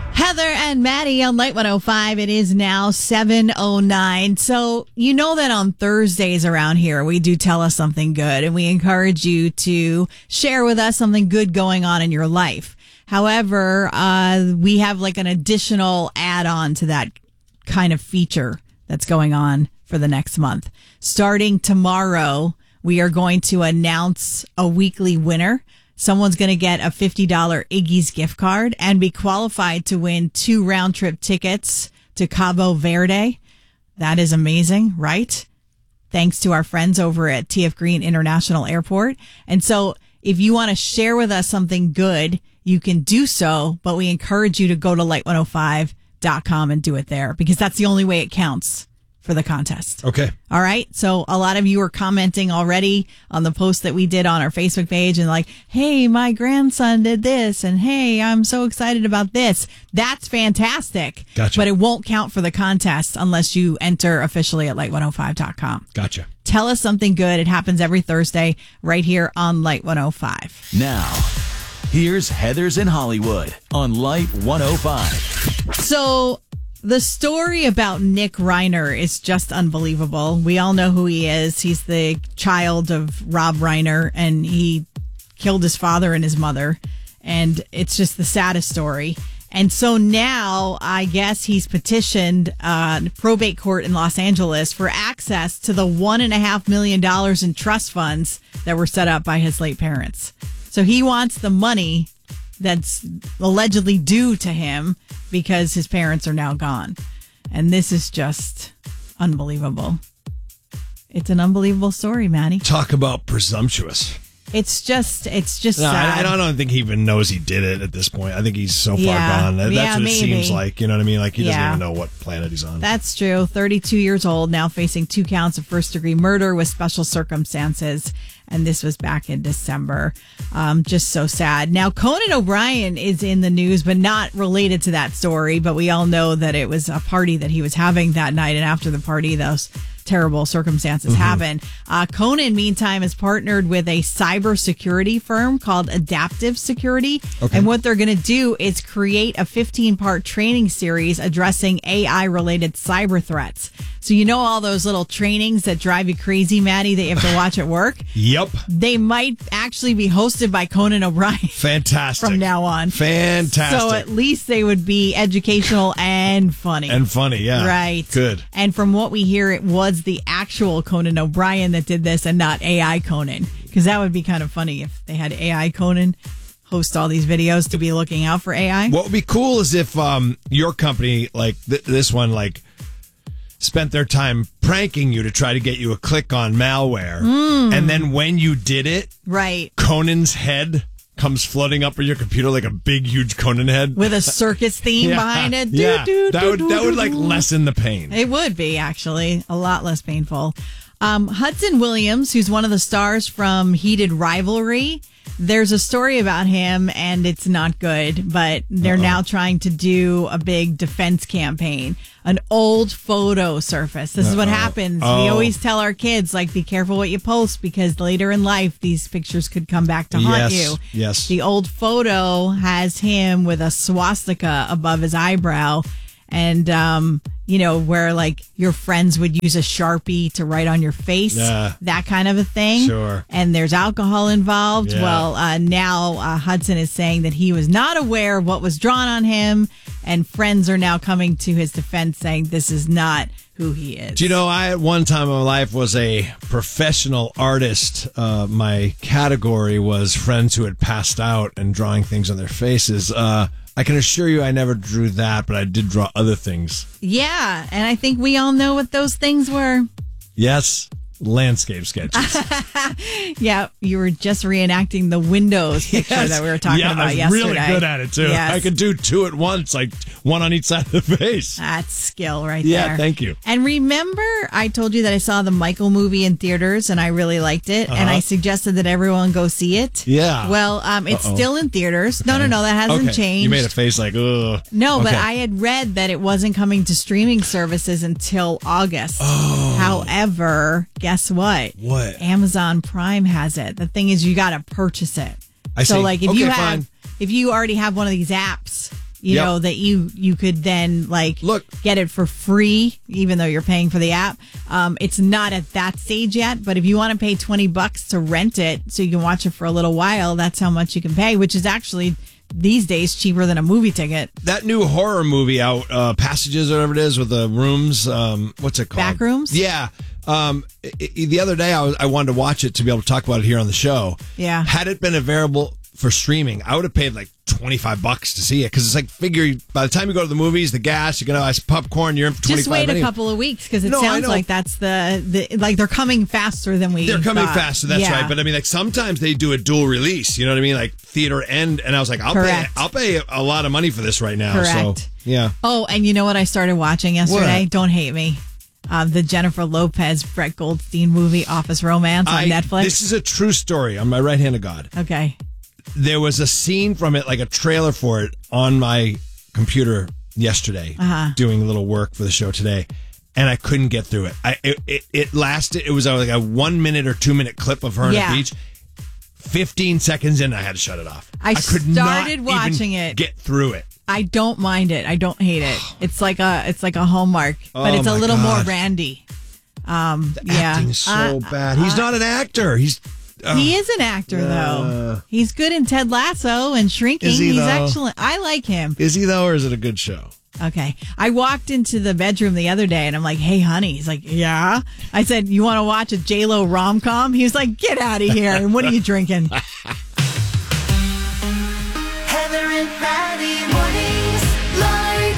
Heather and Maddie on Light 105. It is now 7:09. So you know that on Thursdays around here, we do Tell Us Something Good, and we encourage you to share with us something good going on in your life. However, we have like an additional add-on to that kind of feature that's going on for the next month. Starting tomorrow, we are going to announce a weekly winner. Someone's going to get a $50 Iggy's gift card and be qualified to win 2 round-trip tickets to Cabo Verde. That is amazing, right? Thanks to our friends over at TF Green International Airport. And so if you want to share with us something good, you can do so, but we encourage you to go to light105.com and do it there because that's the only way it counts for the contest. Okay. All right. So a lot of you are commenting already on the post that we did on our Facebook page and like, hey, my grandson did this. And hey, I'm so excited about this. That's fantastic. Gotcha. But it won't count for the contest unless you enter officially at light105.com. Gotcha. Tell us something good. It happens every Thursday right here on Light 105. Now, here's Heather's in Hollywood on Light 105. So the story about Nick Reiner is just unbelievable. We all know who he is. He's the child of Rob Reiner, and he killed his father and his mother. And it's just the saddest story. And so now I guess he's petitioned probate court in Los Angeles for access to the $1.5 million in trust funds that were set up by his late parents. So he wants the money that's allegedly due to him because his parents are now gone. And this is just unbelievable. It's an unbelievable story, Maddie. Talk about presumptuous. It's just No, sad. I don't think he even knows he did it at this point. I think he's so far gone. That's what it seems like. You know what I mean? Like he doesn't even know what planet he's on. That's true. 32 years old, now facing 2 counts of first-degree murder with special circumstances. And this was back in December. Just so sad. Now, Conan O'Brien is in the news, but not related to that story. But we all know that it was a party that he was having that night. And after the party, those terrible circumstances happened. Conan, meantime, is partnered with a cybersecurity firm called Adaptive Security. Okay. And what they're going to do is create a 15-part training series addressing AI-related cyber threats. So you know all those little trainings that drive you crazy, Maddie, that you have to watch at work? Yep. They might actually be hosted by Conan O'Brien. Fantastic. From now on. Fantastic. So at least they would be educational and funny. And funny, yeah. Right. Good. And from what we hear, it was the actual Conan O'Brien that did this and not AI Conan. Because that would be kind of funny if they had AI Conan host all these videos to be looking out for AI. What would be cool is if your company, like this one, like spent their time pranking you to try to get you a click on malware. And then when you did it, right, Conan's head comes floating up on your computer like a big, huge Conan head. With a circus theme behind it. Yeah, that would like lessen the pain. It would be, actually, a lot less painful. Hudson Williams, who's one of the stars from Heated Rivalry, there's a story about him, and it's not good, but they're now trying to do a big defense campaign. An old photo surfaced. This is what happens. We always tell our kids, like, be careful what you post, because later in life, these pictures could come back to haunt you. Yes. The old photo has him with a swastika above his eyebrow. And, where like your friends would use a Sharpie to write on your face, that kind of a thing. Sure. And there's alcohol involved. Yeah. Well, now Hudson is saying that he was not aware of what was drawn on him. And friends are now coming to his defense saying this is not who he is. Do you know, I at one time in my life was a professional artist. My category was friends who had passed out and drawing things on their faces. I can assure you I never drew that, but I did draw other things. Yeah, and I think we all know what those things were. Yes, landscape sketches. Yeah, you were just reenacting the Windows picture that we were talking about yesterday. I was really good at it, too. Yes. I could do 2 at once, like one on each side of the face. That's skill right there. Yeah, thank you. And remember, I told you that I saw the Michael movie in theaters, and I really liked it, and I suggested that everyone go see it. Yeah. Well, it's still in theaters. Okay. No, that hasn't changed. You made a face like, ugh. No, but I had read that it wasn't coming to streaming services until August. Oh. However, guess what? What? Amazon Prime has it. The thing is, you got to purchase it. I see. So, like, if Okay, you fine. if you already have one of these apps, You Yep. know, that you could then get it for free, even though you're paying for the app. It's not at that stage yet, but if you want to pay $20 to rent it so you can watch it for a little while, that's how much you can pay, which is actually these days cheaper than a movie ticket. That new horror movie out, Passages or whatever it is, with the rooms, what's it called? Backrooms? Yeah. The other day I wanted to watch it to be able to talk about it here on the show. Yeah. Had it been available for streaming, I would have paid like $25 to see it, because it's like, figure by the time you go to the movies, the gas, you're gonna buy popcorn, you're in for $25. Just wait a couple of weeks, because it sounds like that's the like they're coming faster than we. They're coming thought. faster, that's right. But I mean, like sometimes they do a dual release. You know what I mean? Like theater and I was like, I'll pay a lot of money for this right now. Correct. So yeah. Oh, and you know what I started watching yesterday? What? Don't hate me. The Jennifer Lopez, Brett Goldstein movie, Office Romance on Netflix. This is a true story on my right hand of God. Okay. There was a scene from it, like a trailer for it, on my computer yesterday, doing a little work for the show today, and I couldn't get through it. It lasted. It was like a 1 minute or 2 minute clip of her on the beach. 15 seconds in, I had to shut it off. I could started not watching even it. Get through it. I don't mind it. I don't hate it. It's like a Hallmark, but it's a little more randy. The acting's so bad. He's not an actor. He is an actor, though. He's good in Ted Lasso and Shrinking. He's excellent. I like him. Is he, though, or is it a good show? Okay. I walked into the bedroom the other day, and I'm like, hey, honey. He's like, yeah. I said, you want to watch a J-Lo rom-com? He was like, get out of here. And what are you drinking? Heather and Maddie mornings, Light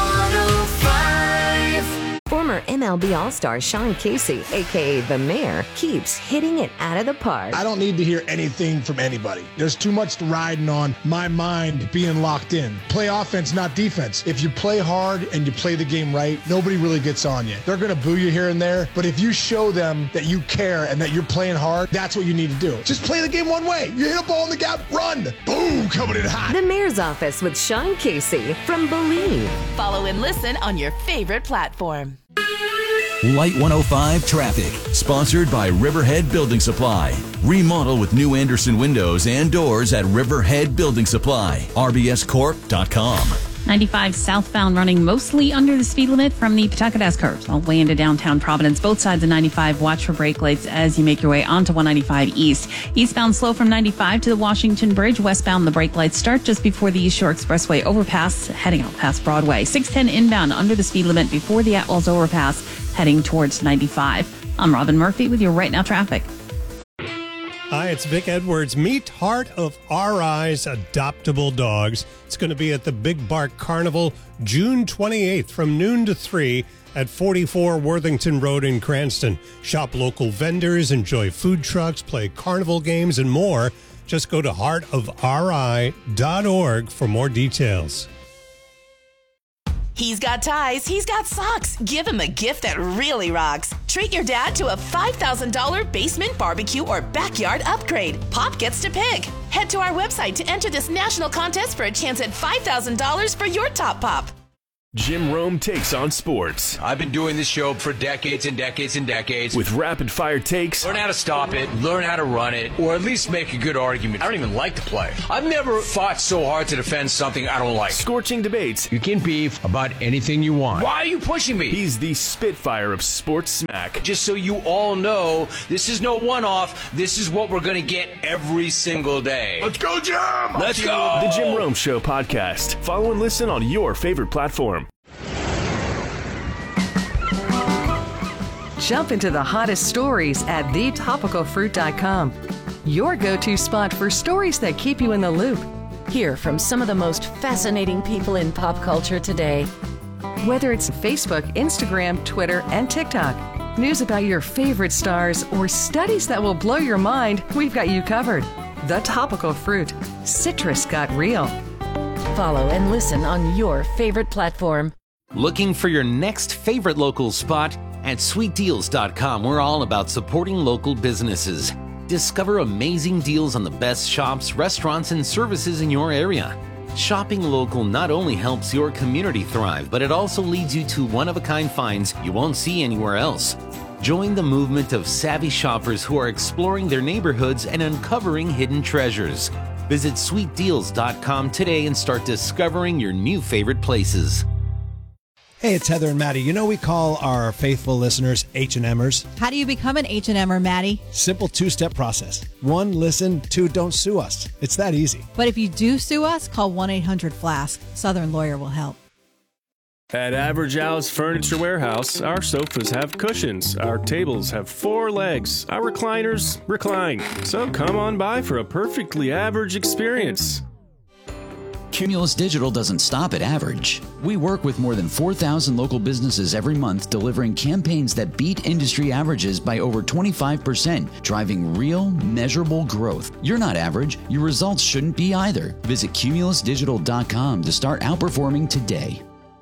105. Former MLB All-Star Sean Casey, a.k.a. The Mayor, keeps hitting it out of the park. I don't need to hear anything from anybody. There's too much riding on my mind being locked in. Play offense, not defense. If you play hard and you play the game right, nobody really gets on you. They're going to boo you here and there, but if you show them that you care and that you're playing hard, that's what you need to do. Just play the game one way. You hit a ball in the gap, run. Boom, coming in hot. The Mayor's Office with Sean Casey from Believe. Follow and listen on your favorite platform. Light 105 Traffic, sponsored by Riverhead Building Supply. Remodel with new Anderson windows and doors at Riverhead Building Supply. RBScorp.com. 95 southbound running mostly under the speed limit from the Pawtucket curve all the way into downtown Providence. Both sides of 95, watch for brake lights as you make your way onto 195 east. Eastbound slow from 95 to the Washington Bridge. Westbound, the brake lights start just before the East Shore Expressway overpass, heading out past Broadway. 610 inbound under the speed limit before the Atwells overpass, heading towards 95. I'm Robin Murphy with your Right Now traffic. Hi, it's Vic Edwards. Meet Heart of Our Eyes Adoptable Dogs. It's going to be at the Big Bark Carnival June 28th from noon to 3 at 44 Worthington Road in Cranston. Shop local vendors, enjoy food trucks, play carnival games, and more. Just go to heartofri.org for more details. He's got ties, he's got socks. Give him a gift that really rocks. Treat your dad to a $5,000 basement barbecue or backyard upgrade. Pop gets to pick. Head to our website to enter this national contest for a chance at $5,000 for your top pop. Jim Rome takes on sports. I've been doing this show for decades and decades and decades. With rapid fire takes. Learn how to stop it, learn how to run it, or at least make a good argument. I don't even like to play. I've never fought so hard to defend something I don't like. Scorching debates. You can beef about anything you want. Why are you pushing me? He's the Spitfire of sports smack. Just so you all know, this is no one-off. This is what we're going to get every single day. Let's go, Jim! Let's go! The Jim Rome Show podcast. Follow and listen on your favorite platform. Jump into the hottest stories at thetopicalfruit.com. Your go-to spot for stories that keep you in the loop. Hear from some of the most fascinating people in pop culture today. Whether it's Facebook, Instagram, Twitter, and TikTok, news about your favorite stars, or studies that will blow your mind, we've got you covered. The Topical Fruit. Citrus got real. Follow and listen on your favorite platform. Looking for your next favorite local spot? At sweetdeals.com, we're all about supporting local businesses. Discover amazing deals on the best shops, restaurants, and services in your area. Shopping local not only helps your community thrive, but it also leads you to one-of-a-kind finds you won't see anywhere else. Join the movement of savvy shoppers who are exploring their neighborhoods and uncovering hidden treasures. Visit sweetdeals.com today and start discovering your new favorite places. Hey, it's Heather and Maddie. You know we call our faithful listeners H&Mers? How do you become an H&Mer, Maddie? Simple two-step process. 1, listen. 2, don't sue us. It's that easy. But if you do sue us, call 1-800-FLASK. Southern Lawyer will help. At Average Al's Furniture Warehouse, our sofas have cushions, our tables have 4 legs, our recliners recline. So come on by for a perfectly average experience. Cumulus Digital doesn't stop at average. We work with more than 4,000 local businesses every month, delivering campaigns that beat industry averages by over 25%, driving real, measurable growth. You're not average. Your results shouldn't be either. Visit cumulusdigital.com to start outperforming today.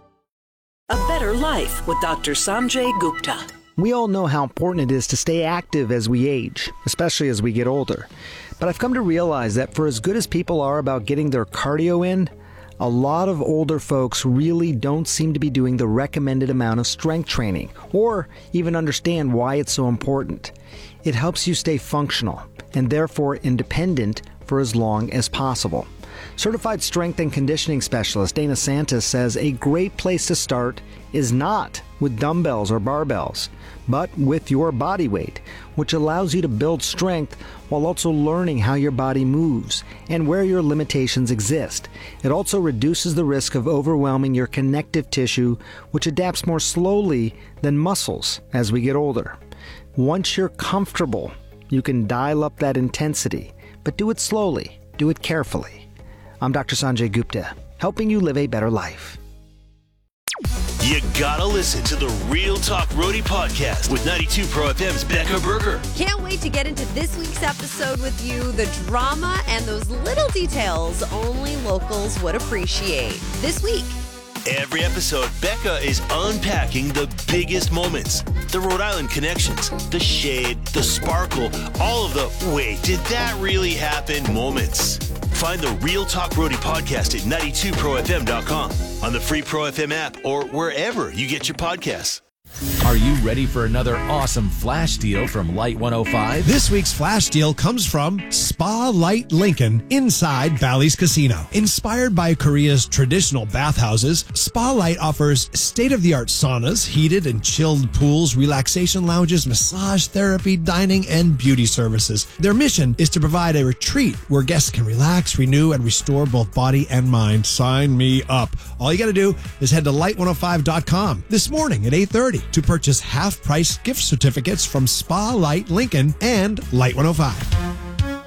A Better Life with Dr. Sanjay Gupta. We all know how important it is to stay active as we age, especially as we get older. But I've come to realize that for as good as people are about getting their cardio in, a lot of older folks really don't seem to be doing the recommended amount of strength training, or even understand why it's so important. It helps you stay functional, and therefore independent for as long as possible. Certified strength and conditioning specialist Dana Santis says a great place to start is not with dumbbells or barbells, but with your body weight, which allows you to build strength while also learning how your body moves and where your limitations exist. It also reduces the risk of overwhelming your connective tissue, which adapts more slowly than muscles as we get older. Once you're comfortable, you can dial up that intensity, but do it slowly, do it carefully. I'm Dr. Sanjay Gupta, helping you live a better life. You gotta listen to the Real Talk Roadie podcast with 92 Pro FM's Becca Berger. Can't wait to get into this week's episode with you. The drama and those little details only locals would appreciate. This week. Every episode, Becca is unpacking the biggest moments, the Rhode Island connections, the shade, the sparkle, all of the wait, did that really happen moments. Find the Real Talk Roadie podcast at 92profm.com, on the free Pro FM app, or wherever you get your podcasts. Are you ready for another awesome flash deal from Light 105? This week's flash deal comes from Spa Light Lincoln inside Bally's Casino. Inspired by Korea's traditional bathhouses, Spa Light offers state-of-the-art saunas, heated and chilled pools, relaxation lounges, massage therapy, dining, and beauty services. Their mission is to provide a retreat where guests can relax, renew, and restore both body and mind. Sign me up. All you got to do is head to light105.com this morning at 8:30 to purchase half-price gift certificates from Spa Light Lincoln and Light 105.